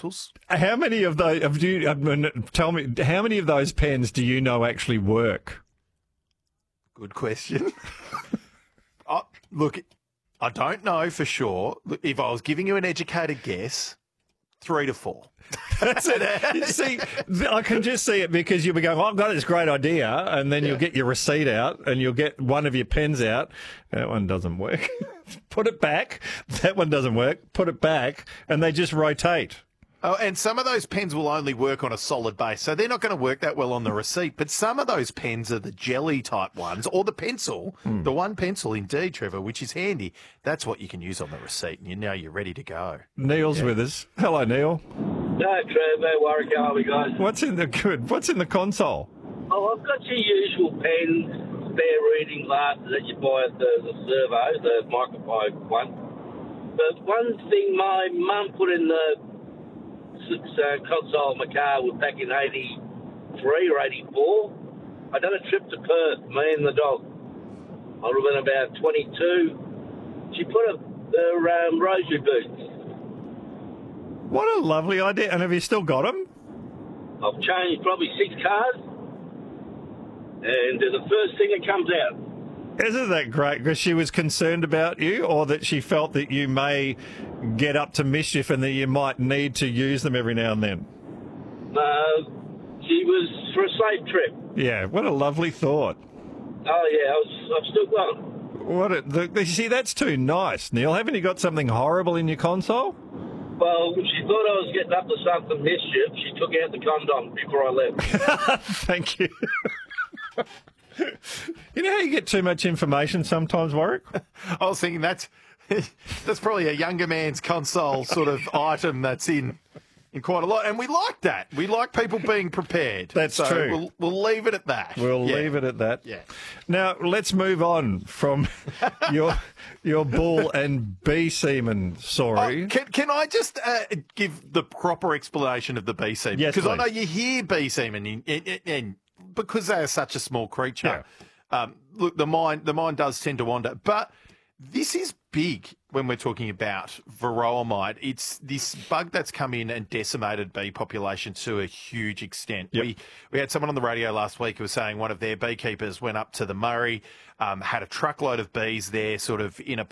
utensils. How many of those tell me, how many of those pens do you know actually work? Good question. Look, I don't know for sure. If I was giving you an educated guess, 3 to 4. That's it. You see, I can just see it because you'll be going, I've got this great idea, and then you'll get your receipt out and you'll get one of your pens out. That one doesn't work. Put it back. That one doesn't work. Put it back. And they just rotate. Oh, and some of those pens will only work on a solid base, so they're not going to work that well on the receipt. But some of those pens are the jelly type ones, or the pencil, the one pencil indeed, Trevor, which is handy. That's what you can use on the receipt, and now you're ready to go. Neil's with us. Hello, Neil. No, Trevor, Warwick, how are we, guys? What's in the console? Oh, I've got your usual pens, spare reading glasses that you buy at the servo, the microfiber one. But one thing my mum put in the console of my car was back in 83 or 84. I done a trip to Perth, me and the dog. I would have been about 22. She put her rosary boots. What a lovely idea. And have you still got them? I've changed probably 6 cars, and they're the first thing that comes out. Isn't that great? Because she was concerned about you, or that she felt that you may get up to mischief and that you might need to use them every now and then? She was for a safe trip. Yeah, what a lovely thought. Oh, yeah, I've still got them. You see, that's too nice, Neil. Haven't you got something horrible in your console? Well, she thought I was getting up to something mischief. She took out the condom before I left. Thank you. You know how you get too much information sometimes, Warwick? I was thinking that's probably a younger man's console sort of item that's in quite a lot. And we like that. We like people being prepared. That's true. We'll leave it at that. We'll leave it at that. Yeah. Now, let's move on from your bull and bee semen story. Can I just give the proper explanation of the bee semen? Yes, because I know please. you hear bee semen and because they are such a small creature, look, the mind does tend to wander. But this is big when we're talking about varroa mite. It's this bug that's come in and decimated bee population to a huge extent. Yep. We had someone on the radio last week who was saying one of their beekeepers went up to the Murray, had a truckload of bees there sort of in a